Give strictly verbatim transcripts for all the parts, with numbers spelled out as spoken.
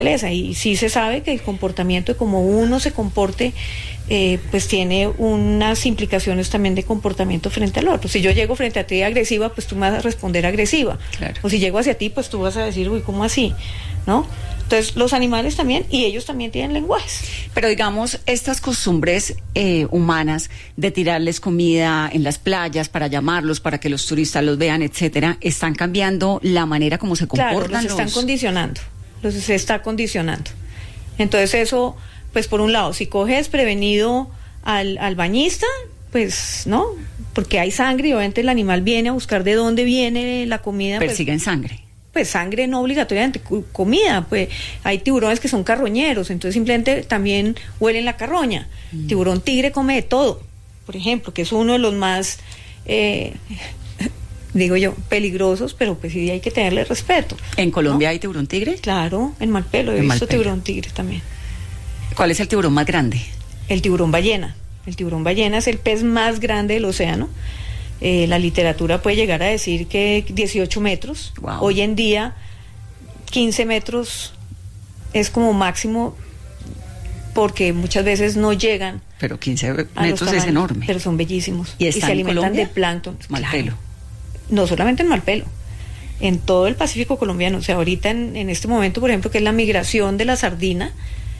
y sí se sabe que el comportamiento de cómo uno se comporte eh, pues tiene unas implicaciones también de comportamiento frente al otro. Si yo llego frente a ti agresiva, pues tú me vas a responder agresiva. Claro. O si llego hacia ti, pues tú vas a decir, uy, ¿cómo así? ¿No? Entonces los animales también, y ellos también tienen lenguajes. Pero digamos, estas costumbres eh, humanas de tirarles comida en las playas para llamarlos, para que los turistas los vean, etcétera, ¿están cambiando la manera como se comportan? Claro, los están los... condicionando. Los se está condicionando. Entonces eso, pues por un lado, si coges prevenido al, al bañista, pues no, porque hay sangre y obviamente el animal viene a buscar de dónde viene la comida. Persiguen pues, sangre. Pues sangre no obligatoriamente, comida, pues hay tiburones que son carroñeros, entonces simplemente también huelen la carroña. Mm. Tiburón tigre come de todo, por ejemplo, que es uno de los más... Eh, digo yo, peligrosos, pero pues sí hay que tenerle respeto. ¿En Colombia, ¿no?, hay tiburón tigre? Claro, en Malpelo, he en visto Malpelo. tiburón tigre también. ¿Cuál es el tiburón más grande? El tiburón ballena. El tiburón ballena es el pez más grande del océano. Eh, la literatura puede llegar a decir que dieciocho metros. Wow. Hoy en día, quince metros es como máximo, porque muchas veces no llegan. Pero quince metros es enorme. Pero son bellísimos. ¿Y, y se alimentan Colombia? de plancton. Malpelo. Claro. No solamente en Malpelo, en todo el Pacífico colombiano. O sea, ahorita en, en este momento, por ejemplo, que es la migración de la sardina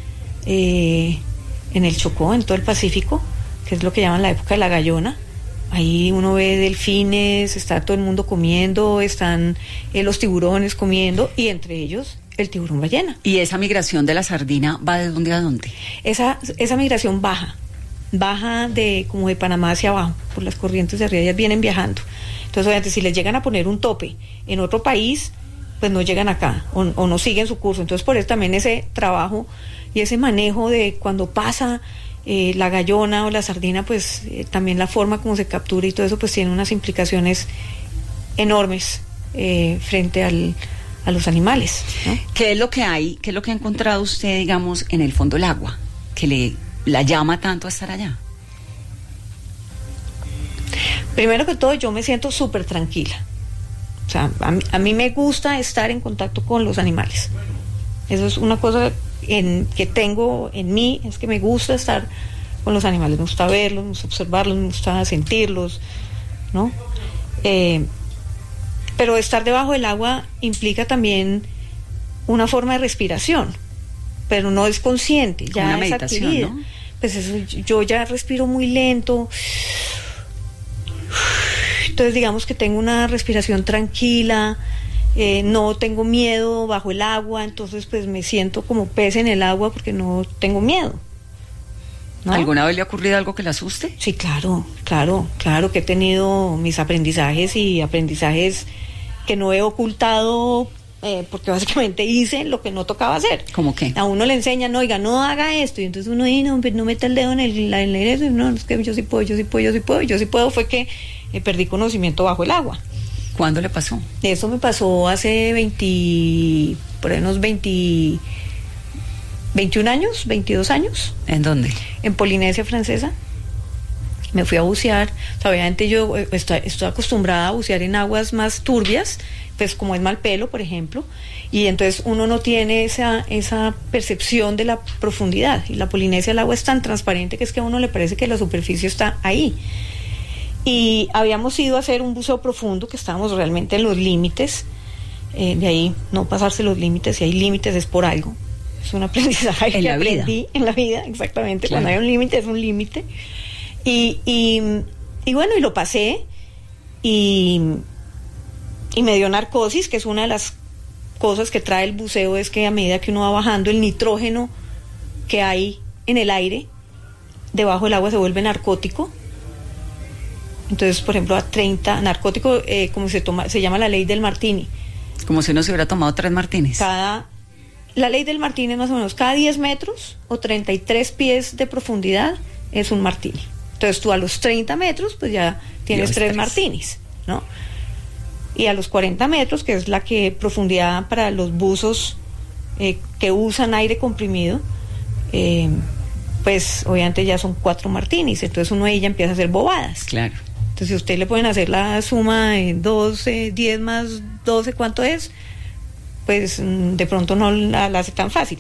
eh, en el Chocó, en todo el Pacífico, que es lo que llaman la época de la gallona. Ahí uno ve delfines, está todo el mundo comiendo, están eh, los tiburones comiendo, y entre ellos el tiburón ballena. ¿Y esa migración de la sardina va de dónde a dónde? Esa, esa migración baja, baja de como de Panamá hacia abajo, por las corrientes de arriba, ellas vienen viajando. Entonces, obviamente, si les llegan a poner un tope en otro país, pues no llegan acá, o, o no siguen su curso. Entonces, por eso también ese trabajo y ese manejo de cuando pasa eh, la gallona o la sardina, pues eh, también la forma como se captura y todo eso, pues tiene unas implicaciones enormes eh, frente al, a los animales, ¿no? ¿Qué es lo que hay, qué es lo que ha encontrado usted, digamos, en el fondo del agua, que le la llama tanto a estar allá? Primero que todo, yo me siento súper tranquila. O sea, a mí, a mí me gusta estar en contacto con los animales. Eso es una cosa en, que tengo en mí, es que me gusta estar con los animales, me gusta verlos, me gusta observarlos, me gusta sentirlos, ¿no? Eh, pero estar debajo del agua implica también una forma de respiración, pero no es consciente, ya una es meditación, adquirida. ¿no? Pues eso, yo ya respiro muy lento. Entonces digamos que tengo una respiración tranquila, eh, no tengo miedo bajo el agua, entonces pues me siento como pez en el agua porque no tengo miedo, ¿no? ¿Alguna vez le ha ocurrido algo que le asuste? Sí, claro, claro, claro que he tenido mis aprendizajes y aprendizajes que no he ocultado, eh, porque básicamente hice lo que no tocaba hacer. ¿Cómo qué? A uno le enseñan, oiga, no haga esto, y entonces uno dice, no, no meta el dedo en el, en el eso, y no, es que yo sí puedo, yo sí puedo, yo sí puedo, yo sí puedo, fue que eh, perdí conocimiento bajo el agua. ¿Cuándo le pasó? Eso me pasó hace veinte, por ahí unos veinte, veintiún años, veintidós años. ¿En dónde? En Polinesia Francesa. Me fui a bucear. O sea, obviamente yo eh, estoy, estoy acostumbrada a bucear en aguas más turbias, pues como es Malpelo, por ejemplo, y entonces uno no tiene esa, esa percepción de la profundidad. Y la Polinesia, el agua es tan transparente que es que a uno le parece que la superficie está ahí. Y habíamos ido a hacer un buceo profundo, que estábamos realmente en los límites, eh, de ahí no pasarse los límites, si hay límites es por algo, es un aprendizaje en que la aprendí vida. en la vida, exactamente, claro. Cuando hay un límite es un límite, y, y, y bueno, y lo pasé, y, y me dio narcosis, que es una de las cosas que trae el buceo, es que a medida que uno va bajando, el nitrógeno que hay en el aire, debajo del agua se vuelve narcótico. Entonces, por ejemplo, a treinta, narcótico, eh, como se toma, se llama la ley del martini. Como si uno se hubiera tomado tres martinis. Cada, la ley del martini es más o menos, cada diez metros o treinta y tres pies de profundidad es un martini. Entonces tú a los treinta metros, pues ya tienes Dios, tres, tres martinis, ¿no? Y a los cuarenta metros, que es la que profundidad para los buzos eh, que usan aire comprimido, eh, pues obviamente ya son cuatro martinis. Entonces uno ahí ya empieza a hacer bobadas. Claro. Entonces, si usted le pueden hacer la suma de doce, diez más doce, ¿cuánto es? pues de pronto no la, la hace tan fácil.